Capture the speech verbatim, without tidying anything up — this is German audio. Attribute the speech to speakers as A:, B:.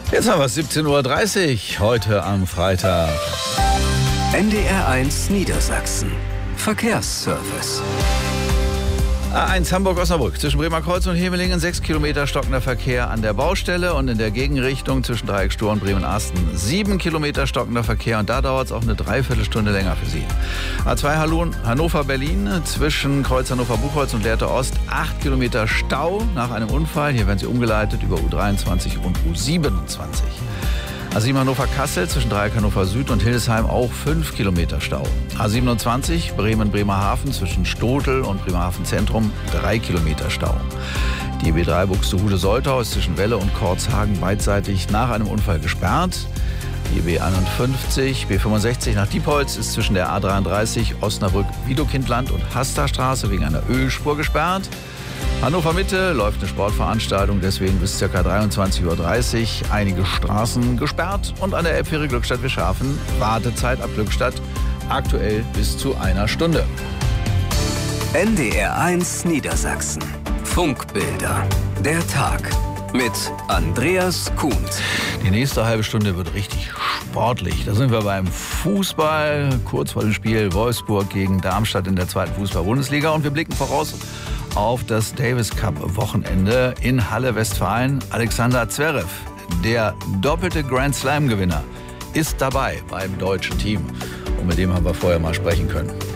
A: Jetzt haben wir es siebzehn Uhr dreißig, heute am Freitag.
B: N D R eins Niedersachsen. Verkehrsservice.
A: A eins Hamburg-Osnabrück zwischen Bremerkreuz und Hemelingen, sechs Kilometer stockender Verkehr an der Baustelle und in der Gegenrichtung zwischen Dreieckstor und Bremen-Asten sieben Kilometer stockender Verkehr und da dauert es auch eine Dreiviertelstunde länger für Sie. A zwei Hannover-Berlin zwischen Kreuz Hannover-Buchholz und Lehrte Ost acht Kilometer Stau nach einem Unfall. Hier werden Sie umgeleitet über U dreiundzwanzig und U siebenundzwanzig. A sieben Hannover-Kassel zwischen Dreieck Hannover Süd und Hildesheim auch fünf Kilometer Stau. A siebenundzwanzig Bremen-Bremerhaven zwischen Stotel und Bremerhaven Zentrum drei Kilometer Stau. Die B drei Buxtehude-Soltau ist zwischen Welle und Korzhagen beidseitig nach einem Unfall gesperrt. Die B einundfünfzig, B fünfundsechzig nach Diepholz ist zwischen der A dreiunddreißig Osnabrück-Wiedokindland und Hasterstraße wegen einer Ölspur gesperrt. Hannover Mitte läuft eine Sportveranstaltung, deswegen bis ca. dreiundzwanzig Uhr dreißig einige Straßen gesperrt und an der Elbfähre Glückstadt-Wischhafen Wartezeit ab Glückstadt aktuell bis zu einer Stunde.
B: N D R eins Niedersachsen. Funkbilder. Der Tag mit Andreas Kuhns.
A: Die nächste halbe Stunde wird richtig sportlich. Da sind wir beim Fußball, kurz vor dem Spiel Wolfsburg gegen Darmstadt in der zweiten Fußball-Bundesliga und wir blicken voraus auf das Davis Cup Wochenende in Halle Westfalen. Alexander Zverev, der doppelte Grand Slam Gewinner, ist dabei beim deutschen Team. Und mit dem haben wir vorher mal sprechen können.